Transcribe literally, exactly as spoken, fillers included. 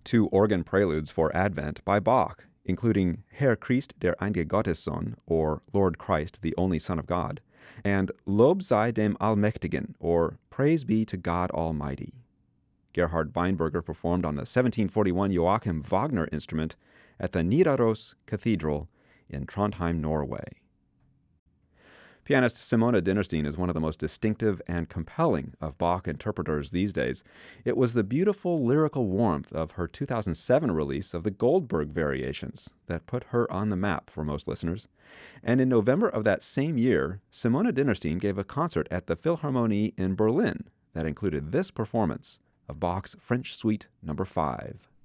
two organ preludes for Advent by Bach, including Herr Christ der einzige Gottessohn, or Lord Christ, the only Son of God, and Lob sei dem Allmächtigen, or Praise be to God Almighty. Gerhard Weinberger performed on the seventeen forty-one Joachim Wagner instrument at the Nidaros Cathedral in Trondheim, Norway. Pianist Simona Dinnerstein is one of the most distinctive and compelling of Bach interpreters these days. It was the beautiful lyrical warmth of her two thousand seven release of the Goldberg Variations that put her on the map for most listeners. And in November of that same year, Simona Dinnerstein gave a concert at the Philharmonie in Berlin that included this performance of Bach's French Suite number five.